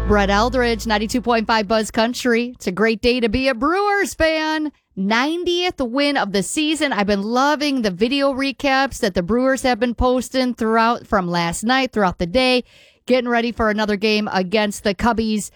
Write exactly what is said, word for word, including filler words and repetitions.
Brett Eldridge, ninety-two point five Buzz Country. It's a great day to be a Brewers fan. ninetieth win of the season. I've been loving the video recaps that the Brewers have been posting throughout from last night, throughout the day, getting ready for another game against the Cubbies.